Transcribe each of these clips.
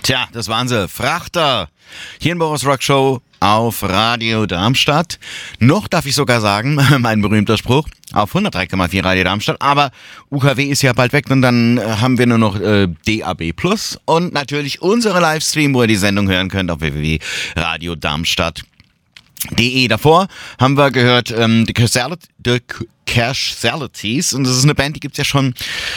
Tja, das waren sie. Frachter. Hier in Boris Rock Show auf Radio Darmstadt. Noch darf ich sogar sagen, mein berühmter Spruch, auf 103,4 Radio Darmstadt. Aber UKW ist ja bald weg und dann haben wir nur noch DAB Plus und natürlich unsere Livestream, wo ihr die Sendung hören könnt auf www.radiodarmstadt.de. Davor haben wir gehört The Casualties und das ist eine Band, die gibt's ja schon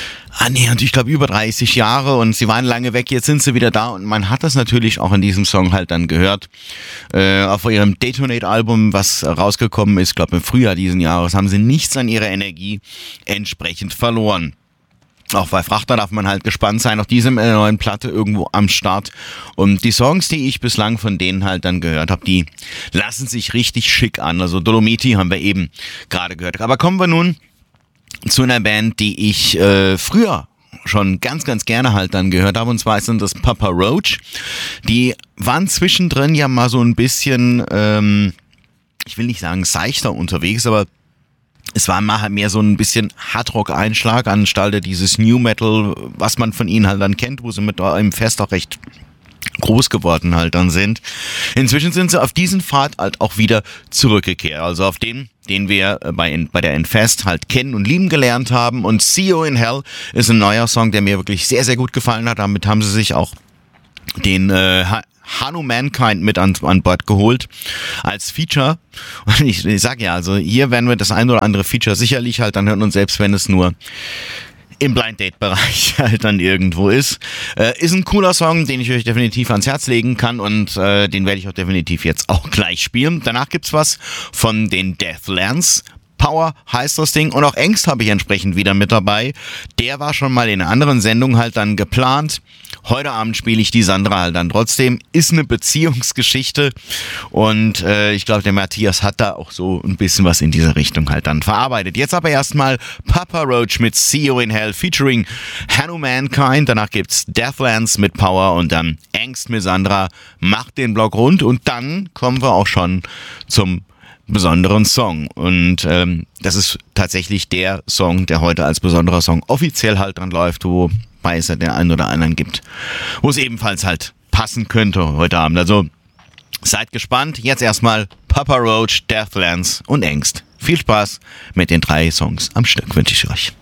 ich glaube über 30 Jahre und sie waren lange weg, jetzt sind sie wieder da und man hat das natürlich auch in diesem Song halt dann gehört. Auf ihrem Detonate-Album, was rausgekommen ist, glaube im Frühjahr diesen Jahres, haben sie nichts an ihrer Energie entsprechend verloren. Auch bei Frachter darf man halt gespannt sein, auch diese neuen Platte irgendwo am Start. Und die Songs, die ich bislang von denen halt dann gehört habe, die lassen sich richtig schick an. Also Dolomiti haben wir eben gerade gehört. Aber kommen wir nun zu einer Band, die ich früher schon ganz, ganz gerne halt dann gehört habe. Und zwar sind das Papa Roach. Die waren zwischendrin ja mal so ein bisschen, ich will nicht sagen seichter unterwegs, aber es war mal mehr so ein bisschen Hardrock-Einschlag anstelle dieses New Metal, was man von ihnen halt dann kennt, wo sie mit im Fest auch recht groß geworden halt dann sind. Inzwischen sind sie auf diesen Pfad halt auch wieder zurückgekehrt. Also auf den wir bei der Infest halt kennen und lieben gelernt haben. Und See You in Hell ist ein neuer Song, der mir wirklich sehr, sehr gut gefallen hat. Damit haben sie sich auch den Hanumankind mit an Bord geholt als Feature. Und ich sag ja, also hier werden wir das ein oder andere Feature sicherlich halt dann hören und selbst wenn es nur im Blind-Date-Bereich halt dann irgendwo ist. Ist ein cooler Song, den ich euch definitiv ans Herz legen kann und den werde ich auch definitiv jetzt auch gleich spielen. Danach gibt's was von den Deathlands. Power heißt das Ding und auch Angst habe ich entsprechend wieder mit dabei. Der war schon mal in einer anderen Sendung halt dann geplant. Heute Abend spiele ich die Sandra halt dann trotzdem. Ist eine Beziehungsgeschichte und ich glaube, der Matthias hat da auch so ein bisschen was in dieser Richtung halt dann verarbeitet. Jetzt aber erstmal Papa Roach mit See You in Hell featuring Hanumankind. Danach gibt's Deathlands mit Power und dann Angst mit Sandra. Macht den Block rund und dann kommen wir auch schon zum besonderen Song und das ist tatsächlich der Song, der heute als besonderer Song offiziell halt dran läuft, wobei es ja den einen oder anderen gibt, wo es ebenfalls halt passen könnte heute Abend. Also seid gespannt. Jetzt erstmal Papa Roach, Deathlands und Angst. Viel Spaß mit den 3 Songs am Stück wünsche ich euch.